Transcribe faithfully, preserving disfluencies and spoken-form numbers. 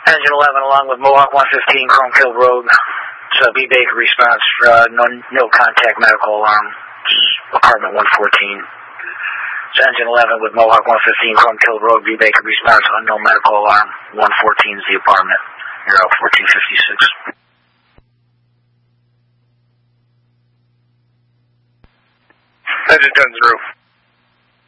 Engine eleven along with Mohawk one fifteen, Chrome Kill Road. So B. Baker response, uh, no, no contact medical alarm. Apartment one fourteen. So Engine eleven with Mohawk one fifteen, Chrome Kill Road, B. Baker response, unknown medical alarm. one fourteen is the apartment. You're out fourteen fifty-six. Engine ten's roof.